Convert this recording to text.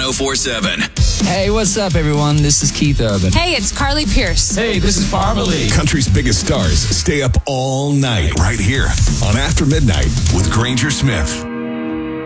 1047. Hey, what's up, everyone? This is Keith Urban. Hey, it's Carly Pierce. Hey, this is Barbara Lee. Country's biggest stars stay up all night right here on After Midnight with Granger Smith.